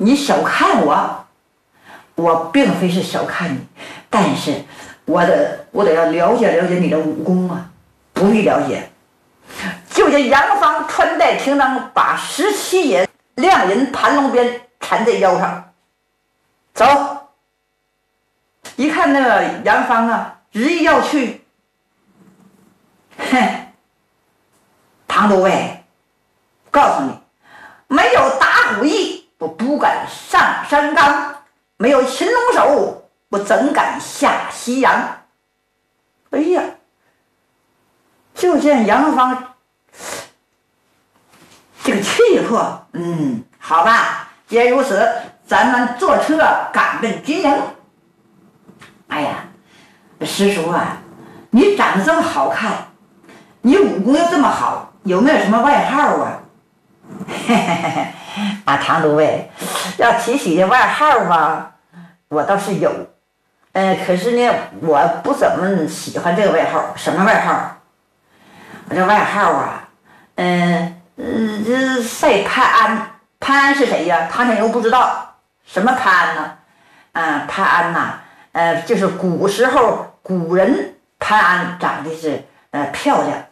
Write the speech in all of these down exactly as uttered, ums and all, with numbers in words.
你小看我，我并非是小看你，但是我得我得要了解了解你的武功啊，不必了解。就见杨芳穿戴停当，把十七爷亮银盘龙鞭缠在腰上，走。一看那个杨芳啊，执意要去，哼，唐都尉，告诉你，没有打虎艺，我不敢上山岗；没有擒龙手，我怎敢下西洋？哎呀，就见杨芳这个气魄，嗯，好吧，既然如此，咱们坐车赶奔军营。哎呀，师叔啊，你长得这么好看，你武功又这么好，有没有什么外号啊？嘿嘿嘿嘿，啊，唐都尉，要提起这外号吧，我倒是有，呃，可是呢，我不怎么喜欢这个外号。什么外号？我这外号啊，嗯、呃，嗯，这赛潘安，潘安是谁呀？唐天佑不知道什么潘安呢？啊，潘安呐。呃，就是古时候古人潘安长得是呃漂亮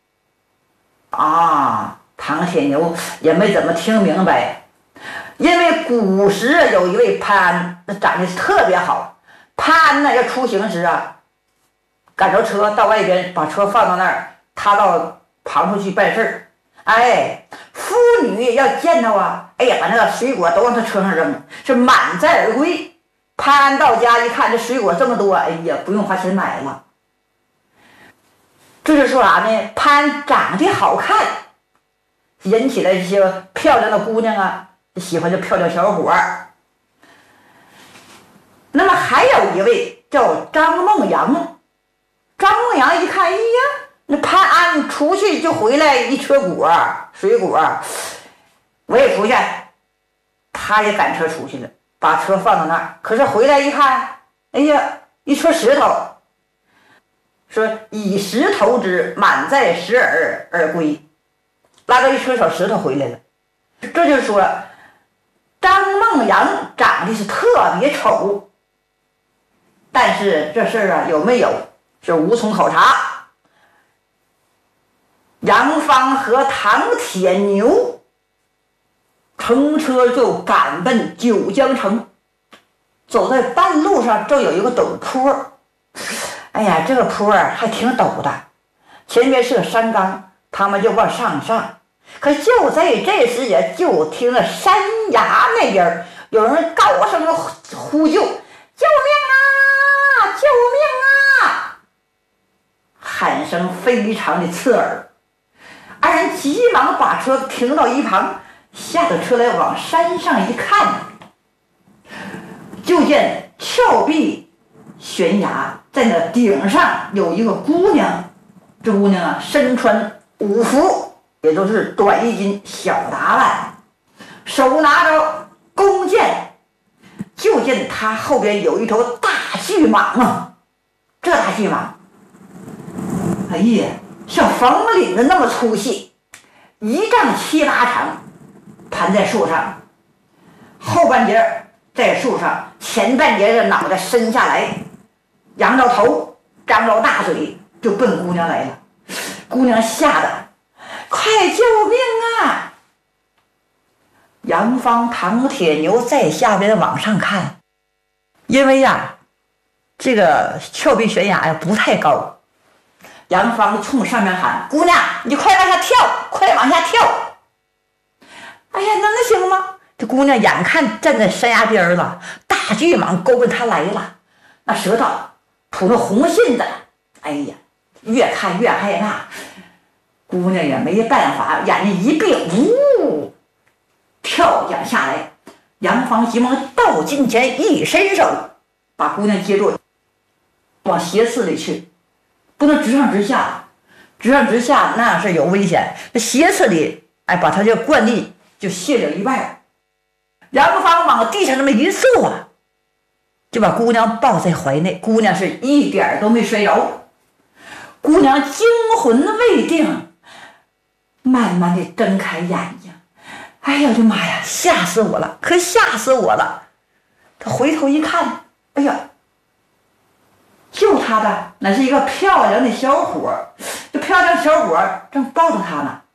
啊，唐铁牛也没怎么听明白，因为古时有一位潘安，那长得特别好。潘安呢要出行时啊，赶着车到外边把车放到那儿，他到旁处去办事儿。哎，妇女要见到啊，哎呀，把那个水果都往他车上扔，是满载而归。潘安到家一看，这水果这么多，哎呀，不用花钱买了。这是说啥呢？潘安长得好看，引起了这些漂亮的姑娘啊，喜欢这漂亮小伙儿。那么还有一位叫张梦阳，张梦阳一看，哎呀，那潘安出去就回来一车果水果，我也出去，他也赶车出去了。把车放到那儿，可是回来一看，哎呀，一车石头，说以石头之，满载石耳而归，拉着一车小石头回来了。这就是说，张梦阳长得是特别丑，但是这事儿啊有没有是无从考察。杨芳和唐铁牛乘车就赶奔九江城，走在半路上正有一个陡坡，哎呀，这个坡啊还挺陡的，前面是个山岗，他们就往上上。可就在这时也就听了山崖那边有人高声呼救：“救命啊！救命啊！”喊声非常的刺耳，二人急忙把车停到一旁，下了车来往山上一看，就见峭壁悬崖，在那顶上有一个姑娘。这姑娘啊，身穿五服，也就是短衣襟小打扮，手拿着弓箭。就见她后边有一头大巨蟒啊，这大巨蟒，哎呀，像房领的那么粗细，一丈七八长，盘在树上，后半截在树上，前半截的脑袋伸下来，仰着头，张着大嘴，就奔姑娘来了。姑娘吓得快救命啊！杨芳、唐铁牛在下边往上看，因为呀，这个峭壁悬崖呀不太高。杨芳冲上面喊：“姑娘，你快往下跳，快往下跳！”哎呀，那能行吗？这姑娘眼看站在山崖边了，大巨蟒勾奔她来了，那舌头吐那红信子，哎呀，越看越害怕。姑娘也没办法，眼睛一闭，呜，跳降下来。杨芳急忙到近前一伸手，把姑娘接住，往斜刺里去，不能直上直下，直上直下那是有危险。这斜刺里，哎，把她这惯力就卸了一半。杨芳往地上这么一坐啊，就把姑娘抱在怀内。姑娘是一点都没摔着，姑娘惊魂未定，慢慢的睁开眼睛， 哎呀我的妈呀，吓死我了，可吓死我了。他回头一看，哎呀，救他的那是一个漂亮的小伙，这漂亮小伙正抱着他呢。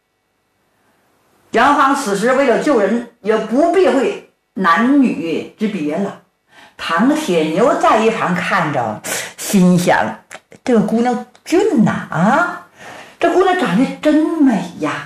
杨芳此时为了救人，也不避讳男女之别了。唐铁牛在一旁看着，心想：这个姑娘俊呐啊，这姑娘长得真美呀。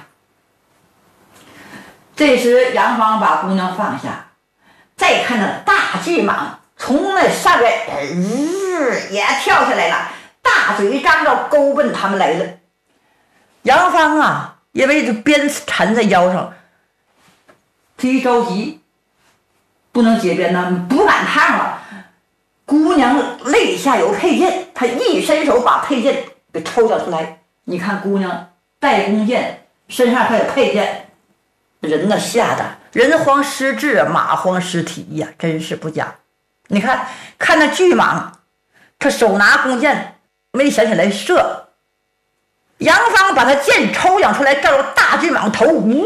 这时杨芳把姑娘放下，再看那大巨蟒从那上面日也跳下来了，大嘴张着勾奔他们来了。杨芳啊，因为这鞭缠在腰上，这一着急不能解鞭呢，不赶趟了。姑娘肋下有佩剑，她一伸手把佩剑给抽了出来。你看姑娘带弓箭，身上还有佩剑，人呢吓得人慌失智，马慌失蹄呀，真是不假。你看看那巨蟒，他手拿弓箭没想起来射，杨芳把他剑抽扬出来，照着大巨蟒头，呜，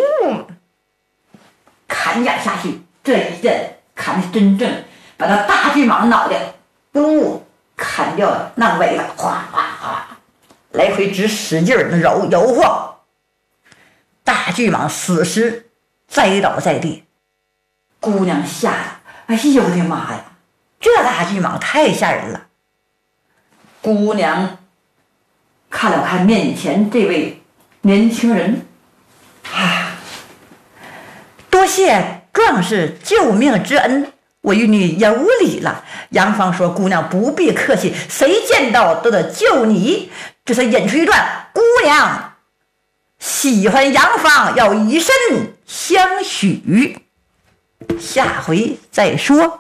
砍下下去。这一剑砍的真正把那大巨蟒脑袋咕砍掉了，那尾巴哗哗哗来回直使劲儿揉摇晃。大巨蟒死尸栽倒在地，姑娘吓得哎呦我的妈呀，这大巨蟒太吓人了。姑娘看了看面前这位年轻人，啊，多谢壮士救命之恩，我与你有礼了。杨芳说：姑娘不必客气，谁见到都得救你。这才引出一段：姑娘喜欢杨芳，要以身相许。下回再说。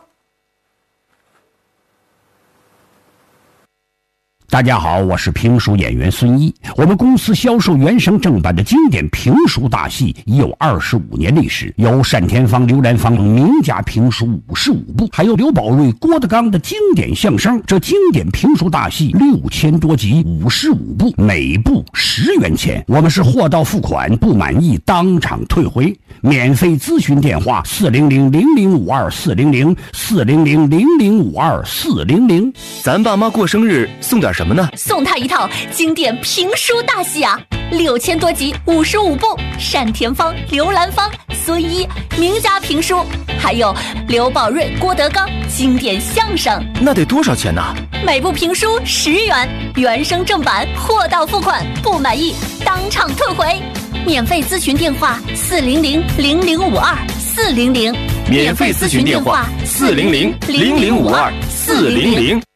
大家好，我是评书演员孙一。我们公司销售原声正版的经典评书大戏已有二十五年历史，有单田芳、刘兰芳名家评书五十五部，还有刘宝瑞、郭德纲的经典相声。这经典评书大戏六千多集，五十五部，每部十元钱。我们是货到付款，不满意当场退回。免费咨询电话：四零零零零五二四零零四零零零零五二四零零。 咱爸妈过生日送点什么呢？ 送他一套经典评书大戏啊，六千多集，五十五部，单田芳、刘兰芳、孙一名家评书，还有刘宝瑞、郭德纲经典相声。 那得多少钱呢？ 每部评书十元，原声正版，货到付款，不满意当场退回。免费咨询电话：四零零零零五二四零零。 免费咨询电话：四零零零零五二四零零。